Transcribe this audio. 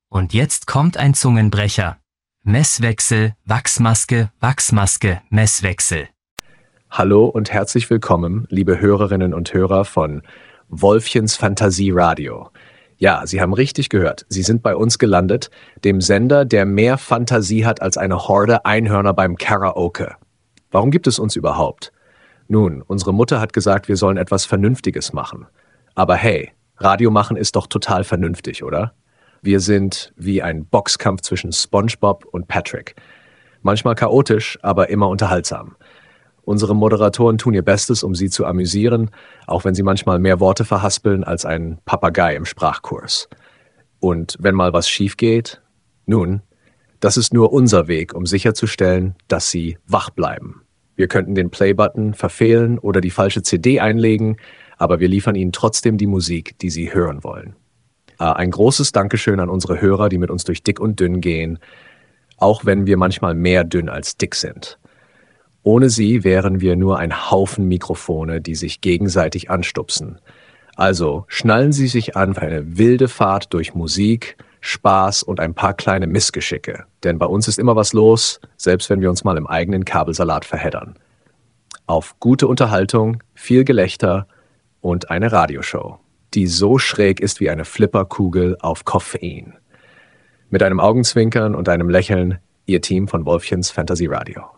Und jetzt kommt ein Zungenbrecher. Messwechsel, Wachsmaske, Wachsmaske, Messwechsel. Hallo und herzlich willkommen, liebe Hörerinnen und Hörer von Wolfchens Fantasieradio. Ja, Sie haben richtig gehört. Sie sind bei uns gelandet, dem Sender, der mehr Fantasie hat als eine Horde Einhörner beim Karaoke. Warum gibt es uns überhaupt? Nun, unsere Mutter hat gesagt, wir sollen etwas Vernünftiges machen. Aber hey, Radio machen ist doch total vernünftig, oder? Wir sind wie ein Boxkampf zwischen SpongeBob und Patrick. Manchmal chaotisch, aber immer unterhaltsam. Unsere Moderatoren tun ihr Bestes, um Sie zu amüsieren, auch wenn sie manchmal mehr Worte verhaspeln als ein Papagei im Sprachkurs. Und wenn mal was schief geht, nun, das ist nur unser Weg, um sicherzustellen, dass Sie wach bleiben. Wir könnten den Play-Button verfehlen oder die falsche CD einlegen, aber wir liefern Ihnen trotzdem die Musik, die Sie hören wollen. Ein großes Dankeschön an unsere Hörer, die mit uns durch dick und dünn gehen, auch wenn wir manchmal mehr dünn als dick sind. Ohne sie wären wir nur ein Haufen Mikrofone, die sich gegenseitig anstupsen. Also schnallen Sie sich an für eine wilde Fahrt durch Musik, Spaß und ein paar kleine Missgeschicke. Denn bei uns ist immer was los, selbst wenn wir uns mal im eigenen Kabelsalat verheddern. Auf gute Unterhaltung, viel Gelächter und eine Radioshow, die so schräg ist wie eine Flipperkugel auf Koffein. Mit einem Augenzwinkern und einem Lächeln, Ihr Team von Wolfchens Fantasieradio.